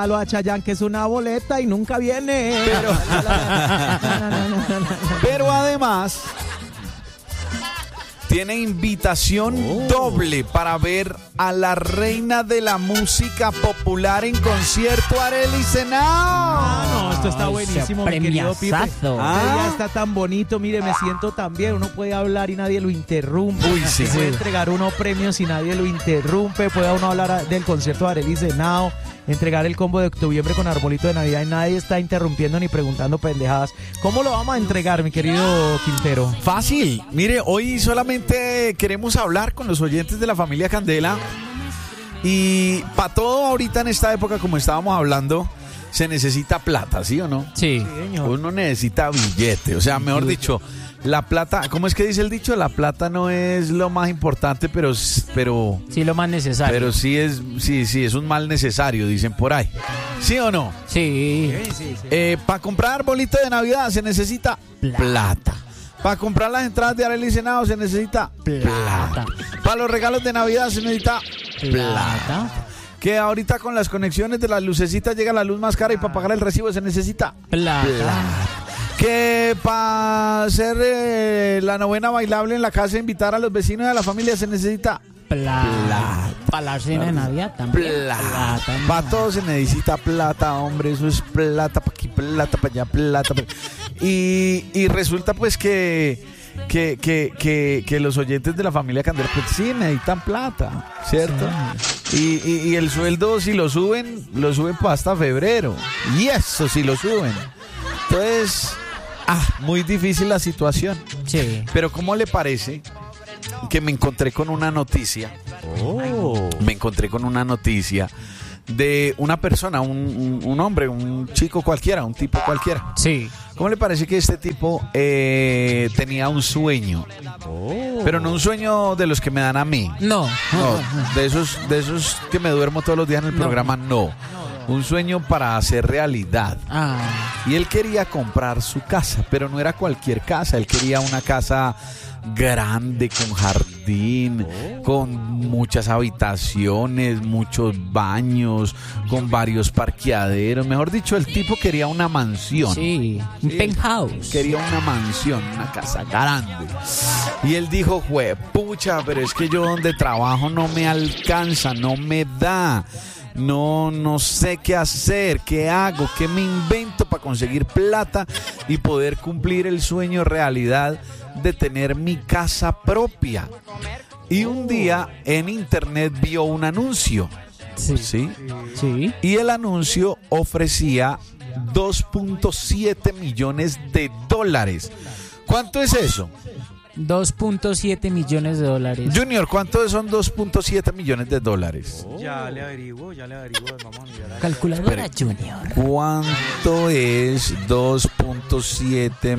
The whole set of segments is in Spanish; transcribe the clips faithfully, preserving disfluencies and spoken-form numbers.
lo a Chayanne, que es una boleta y nunca viene. Pero, pero además tiene invitación oh. doble para ver a la reina de la música popular en concierto, Arely Senao. Ah, no, esto está buenísimo, mi querido Pipe. Ah. Ya está tan bonito, mire, me siento tan bien. Uno puede hablar y nadie lo interrumpe. Uy, sí. Puede entregar uno premios y nadie lo interrumpe. Puede uno hablar del concierto de Arely Senao, entregar el combo de octubre con arbolito de Navidad y nadie está interrumpiendo ni preguntando pendejadas. ¿Cómo lo vamos a entregar, mi querido Quintero? Fácil. Mire, hoy solamente queremos hablar con los oyentes de la familia Candela. Y para todo ahorita en esta época, como estábamos hablando, se necesita plata, ¿sí o no? Sí. Uno necesita billete, o sea, mejor dicho, la plata, ¿cómo es que dice el dicho? La plata no es lo más importante, pero pero sí lo más necesario. Pero sí es sí sí es un mal necesario, dicen por ahí. ¿Sí o no? Sí. sí, sí, sí. Eh, para comprar arbolito de Navidad se necesita plata. plata. Para comprar las entradas de Arely Senao se necesita plata. plata. Para los regalos de Navidad se necesita plata. plata. Que ahorita con las conexiones de las lucecitas llega la luz más cara y para pagar el recibo se necesita plata. plata. Que para hacer eh, la novena bailable en la casa e invitar a los vecinos y a la familia se necesita plata. plata. Para la cena de Navidad también. Plata. plata para todo se necesita plata, hombre. Eso es plata para aquí, plata para allá, plata. Pa... Y, y resulta pues que, que, que, que, que los oyentes de la familia Candela pues sí necesitan plata, ¿cierto? Sí. Y, y, y el sueldo, si lo suben, lo suben para hasta febrero. Y eso, si lo suben. Entonces, ah, muy difícil la situación. Sí. Pero ¿cómo le parece que me encontré con una noticia? Oh. Me encontré con una noticia de una persona, un, un, un hombre, un chico cualquiera, un tipo cualquiera. Sí. ¿Cómo le parece que este tipo eh, tenía un sueño? Oh. Pero no un sueño de los que me dan a mí. No. No, de esos, de esos que me duermo todos los días en el no. programa, no. Un sueño para hacer realidad. Ah. Y él quería comprar su casa, pero no era cualquier casa. Él quería una casa grande, con jardín, oh. con muchas habitaciones, muchos baños, con varios parqueaderos. Mejor dicho, el tipo quería una mansión. Sí, un sí, penthouse. Quería una mansión, una casa grande. Y él dijo, jue, pucha, pero es que yo donde trabajo no me alcanza, no me da. No, no sé qué hacer, qué hago, qué me invento para conseguir plata y poder cumplir el sueño realidad de tener mi casa propia. Y un día en internet vio un anuncio. Sí. ¿Sí? Sí. Y el anuncio ofrecía dos punto siete millones de dólares. ¿Cuánto es eso? dos punto siete millones de dólares. Junior, ¿cuánto son dos punto siete millones de dólares? Oh. Ya le averiguo, ya le averiguo. Vamos a mirar. Calculadora Junior. ¿Cuánto es dos punto siete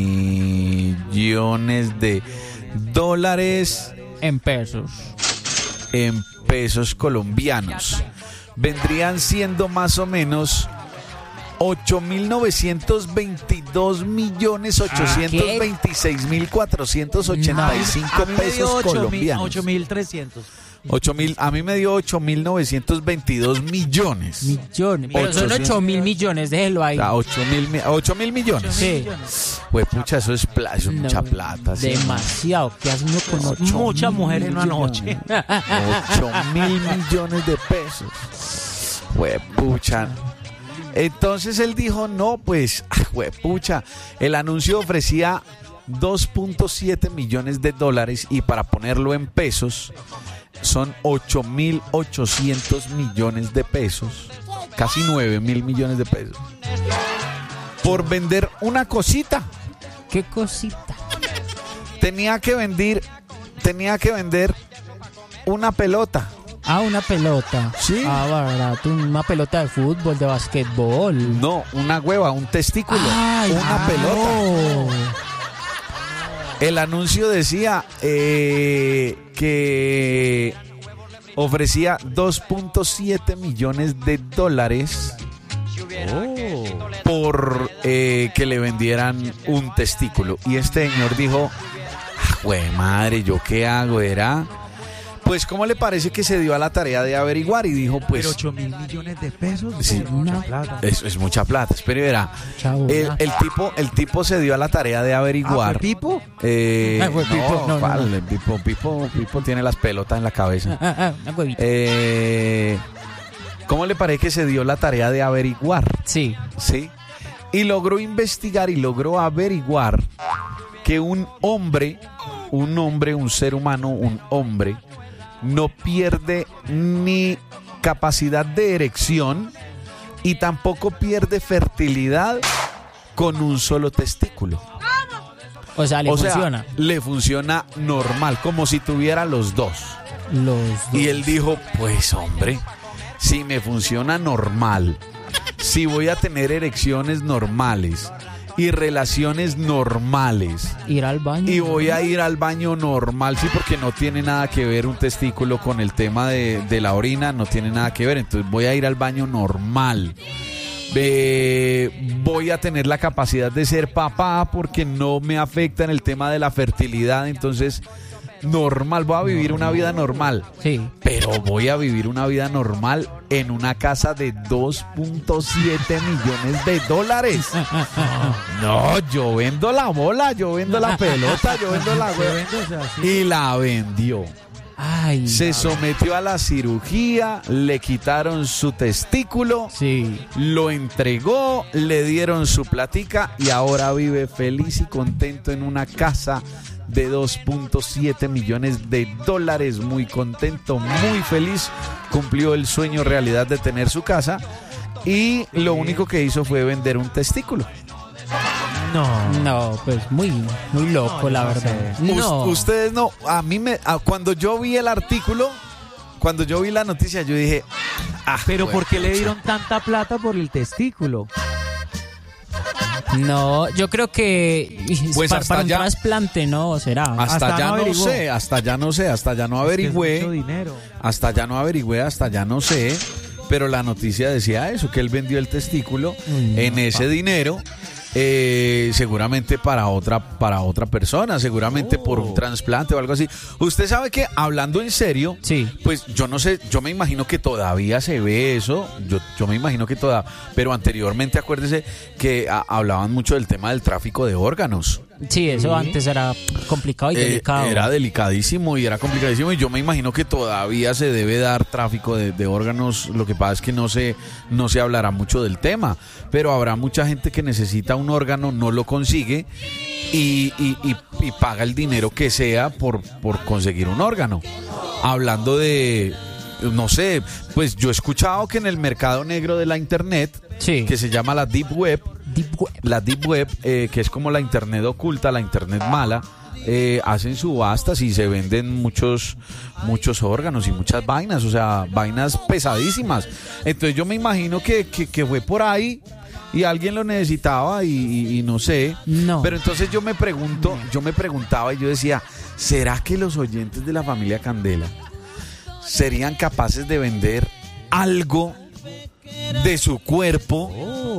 millones de dólares? En pesos. En pesos colombianos. Vendrían siendo más o menos ocho mil novecientos veintidós millones ochocientos veintiséis mil cuatrocientos ochenta y cinco pesos colombianos. ocho mil trescientos. ocho mil, a mí me dio ocho mil novecientos veintidós millones. Millones. Pero son ocho mil millones, déjelo ahí. ocho mil millones. Sí. Pues pucha, eso es, pla- eso es no, mucha plata. Demasiado. ¿Sí? Que hace uno con muchas mujeres en una noche. ocho mil millones de pesos. Pues pucha. Entonces él dijo, no, pues, pucha, el anuncio ofrecía dos punto siete millones de dólares y para ponerlo en pesos son ocho mil ochocientos millones de pesos, casi nueve mil millones de pesos, por vender una cosita. ¿Qué cosita? Tenía que vender, tenía que vender una pelota. Ah, una pelota. Sí. Ah, barato. Una pelota de fútbol, de basquetbol. No, una hueva, un testículo. Ay, una ah, pelota. No. El anuncio decía eh, que ofrecía dos punto siete millones de dólares oh. por eh, que le vendieran un testículo. Y este señor dijo, ah, güey, madre, ¿yo qué hago? ¿Era? Pues, ¿cómo le parece que se dio a la tarea de averiguar y dijo, pues... Pero ocho mil millones de pesos. Sí. Es mucha plata. Es, es mucha plata. Espera y verá. Chao. El, el tipo, el tipo se dio a la tarea de ¿Ah, averiguar. fue Pipo? Eh, Ah, fue no, Pipo. No, no, ¿cuál? no. El Pipo, Pipo, Pipo tiene las pelotas en la cabeza. Ah, ah, una huevita. Eh, ¿Cómo le parece que se dio la tarea de averiguar? Sí. ¿Sí? Y logró investigar y logró averiguar que un hombre, un hombre, un ser humano, un hombre, no pierde ni capacidad de erección y tampoco pierde fertilidad con un solo testículo. O sea, le o funciona. sea, le funciona normal, como si tuviera los dos. Los dos. Y él dijo, pues hombre, si me funciona normal, si voy a tener erecciones normales y relaciones normales Ir al baño. y voy a ir al baño normal, sí, porque no tiene nada que ver un testículo con el tema de, de la orina, no tiene nada que ver, entonces voy a ir al baño normal. Eh, voy a tener la capacidad de ser papá porque no me afecta en el tema de la fertilidad, entonces normal, voy a vivir una vida normal. Sí. Pero voy a vivir una vida normal en una casa de dos punto siete millones de dólares. No, yo vendo la bola, yo vendo la pelota, yo vendo la hueva. O sea, sí. Y la vendió. Ay. Se sometió a la cirugía, le quitaron su testículo, Sí. lo entregó, le dieron su platica y ahora vive feliz y contento en una casa de dos punto siete millones de dólares. Muy contento, muy feliz. Cumplió el sueño realidad de tener su casa y lo único que hizo fue vender un testículo. No. No, pues muy, muy loco, No, la no verdad. sé. No. Us- ustedes no, a mí me, a- cuando yo vi el artículo, cuando yo vi la noticia, yo dije, ah, Pero bueno, ¿por qué le pucha. dieron tanta plata por el testículo? No, yo creo que Pues para, hasta para un ya- trasplante no será. Hasta, Hasta ya no no, averiguó. sé, hasta ya no sé, hasta ya no Es que es mucho averigüé, dinero. hasta ya no averigüé, hasta ya no sé, pero la noticia decía eso, que él vendió el testículo Uy, en no, ese pa. dinero, eh, seguramente para otra, para otra persona, seguramente Oh. por un trasplante o algo así. Usted sabe que, hablando en serio, Sí. pues yo no sé, yo me imagino que todavía se ve eso, yo, yo me imagino que todavía, pero anteriormente acuérdese que a- hablaban mucho del tema del tráfico de órganos. Sí, eso Sí. antes era complicado y Eh, delicado. era delicadísimo y era complicadísimo y yo me imagino que todavía se debe dar tráfico de, de órganos. Lo que pasa es que no se, no se hablará mucho del tema, pero habrá mucha gente que necesita un órgano, no lo consigue y, y- y- y paga el dinero que sea por, por conseguir un órgano. Hablando de, no sé, pues yo he escuchado que en el mercado negro de la internet, Sí. que se llama la Deep Web, Deep Web. la Deep Web, eh, que es como la internet oculta, la internet mala, eh, hacen subastas y se venden muchos, muchos órganos y muchas vainas, o sea, vainas pesadísimas. Entonces yo me imagino que, que, que fue por ahí y alguien lo necesitaba y, y- y no sé. No. Pero entonces yo me pregunto, yo me preguntaba y yo decía, ¿será que los oyentes de la familia Candela serían capaces de vender algo de su cuerpo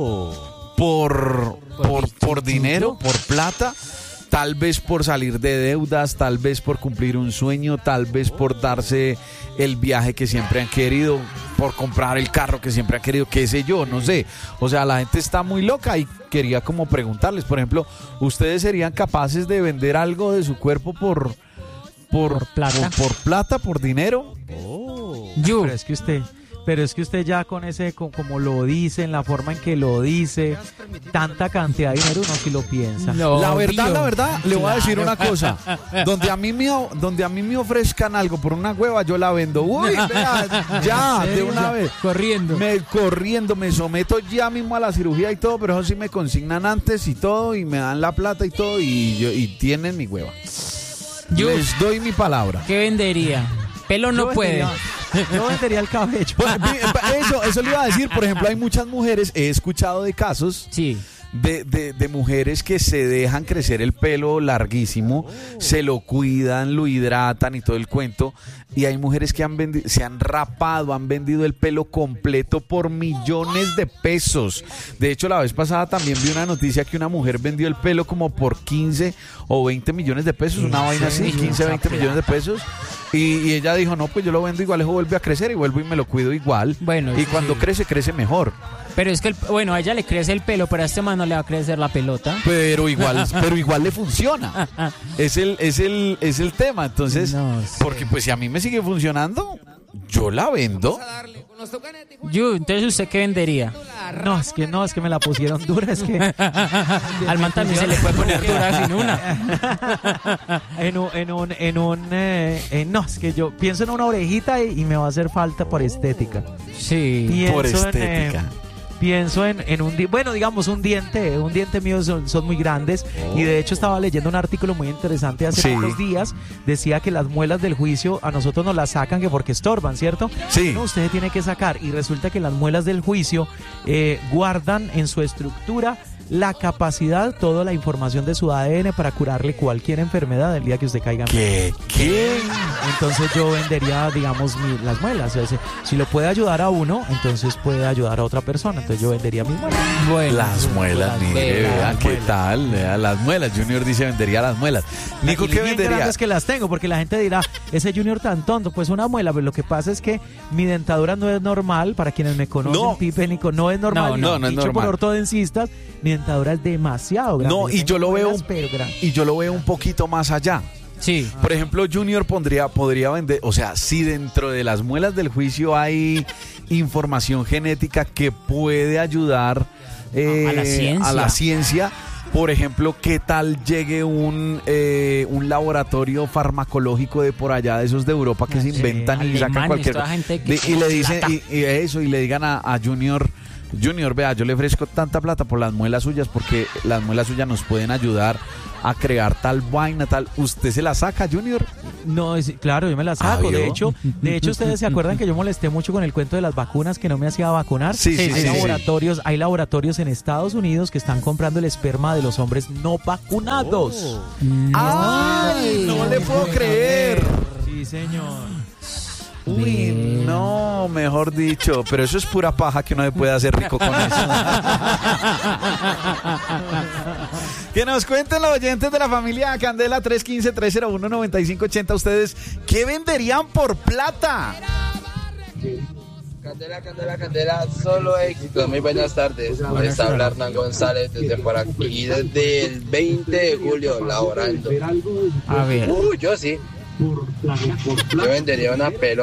por, por, por dinero, por plata? Tal vez por salir de deudas, tal vez por cumplir un sueño, tal vez por darse el viaje que siempre han querido, por comprar el carro que siempre han querido, qué sé yo, no sé. O sea, la gente está muy loca y quería como preguntarles, por ejemplo, ¿ustedes serían capaces de vender algo de su cuerpo por, por, Por plata. por, por plata, por dinero? Yo. Pero es que usted, pero es que usted ya con ese, co- como lo dice, en la forma en que lo dice, tanta cantidad de dinero, uno sí lo piensa. No, La verdad, Dios. la verdad, le voy a decir Claro. una cosa. Donde a mí me, donde a mí me ofrezcan algo por una hueva, yo la vendo. Uy, vea, ya, de una vez. Corriendo. Me corriendo, me someto ya mismo a la cirugía y todo, pero eso sí me consignan antes y todo, y me dan la plata y todo, y, yo, y tienen mi hueva. Yo. Les doy mi palabra. ¿Qué vendería? Pelo no Yo puede. vendería- Yo vendería el cabello. Pues, vi- eso, eso le iba a decir, por ejemplo, hay muchas mujeres, he escuchado de casos Sí. de, de, de mujeres que se dejan crecer el pelo larguísimo, se lo cuidan, lo hidratan y todo el cuento. Y hay mujeres que han vendi- se han rapado, han vendido el pelo completo por millones de pesos. De hecho, la vez pasada también vi una noticia que una mujer vendió el pelo como por quince o veinte millones de pesos, una vaina así, quince, veinte millones de pesos. Y, y ella dijo, no, pues yo lo vendo igual, eso vuelve a crecer y vuelvo y me lo cuido igual. Bueno, y eso cuando sí. crece, crece mejor. Pero es que, el- bueno, a ella le crece el pelo, pero a este man no le va a crecer la pelota. Pero igual, pero igual le funciona. Es el, es el, es el tema. Entonces, No sé. porque pues si a mí me sigue funcionando, yo la vendo. Yu, entonces ¿usted qué vendería? No, es que no, es que me la pusieron dura, es que Al man también se le puede poner dura sin una. en un, en un, en un eh, eh, no, es que yo pienso en una orejita y, y me va a hacer falta por estética. Sí. Pienso Por en, estética. eh, pienso en, en un di- bueno, digamos un diente, un diente mío son, son muy grandes y de hecho estaba leyendo un artículo muy interesante hace Sí. unos días, decía que las muelas del juicio a nosotros nos las sacan que porque estorban, ¿cierto? Sí. No, usted tiene que sacar y resulta que las muelas del juicio eh, guardan en su estructura la capacidad, toda la información de su A D N para curarle cualquier enfermedad el día que usted caiga enfermo. ¿Qué? ¿Qué? Entonces yo vendería, digamos, mi- las muelas. O sea, si lo puede ayudar a uno, entonces puede ayudar a otra persona. Entonces yo vendería mis muelas. Bueno. Las muelas, las mire, muelas, vea las qué muelas. tal, vea, las muelas. Junior dice vendería las muelas. Nico, Y ¿qué bien vendería? grandes que las tengo, porque la gente dirá, ese Junior tan tonto, pues una muela. Pero lo que pasa es que mi dentadura no es normal, para quienes me conocen, No. Pipe, Nico, no es normal. No, no, no es Dicho normal. por ortodoncistas, mi dentadura es demasiado grande. No, y tengo yo lo veo muelas, un- pero grandes. Y yo lo veo un poquito más allá. Sí. Por ejemplo, Junior pondría, podría vender, o sea, si dentro de las muelas del juicio hay información genética que puede ayudar eh, A la ciencia. a la ciencia, por ejemplo, ¿qué tal llegue un, eh, un laboratorio farmacológico de por allá, de esos de Europa que se Sí, inventan y sacan alemanes, cualquier toda gente que de- y le dicen plata. y, y eso y le digan a, a Junior, Junior, vea, yo le ofrezco tanta plata por las muelas suyas porque las muelas suyas nos pueden ayudar a crear tal vaina, tal. ¿Usted se la saca, Junior? No, es- claro, yo me la Ah, saco. ¿vio? de hecho, de hecho, ustedes se acuerdan que yo molesté mucho con el cuento de las vacunas, que no me hacía vacunar. Sí, sí, hay sí, sí. laboratorios, hay laboratorios en Estados Unidos que están comprando el esperma de los hombres no vacunados. ¡Ay! No le puedo creer. Sí, señor. Uy, Bien. no, mejor dicho. Pero eso es pura paja que uno se puede hacer rico con eso. Que nos cuenten los oyentes de la familia Candela tres uno cinco, tres cero uno, nueve cinco ocho cero. Ustedes, ¿qué venderían por plata? Candela, Candela, Candela, solo éxito. Muy buenas tardes. Les habla Hernán González desde por aquí, desde el veinte de julio, laborando. A ver. Uh, yo sí. Yo vendería una pelota.